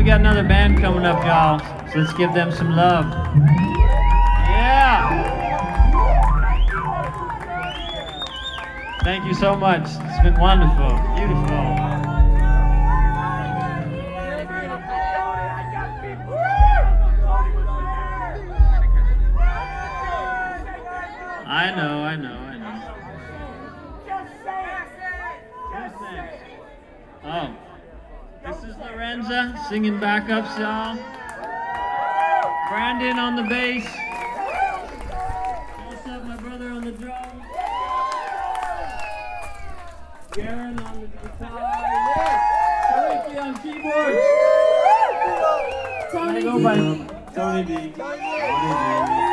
we got another band coming up, y'all. So let's give them some love. Yeah. Thank you so much. It's been wonderful. Beautiful. I know. Oh, this is Lorenza singing backups, y'all. Brandon on the bass. What's up, my brother on the drums. Garen on the guitar. Yes. Tariki on keyboards. Tony D. Tony D.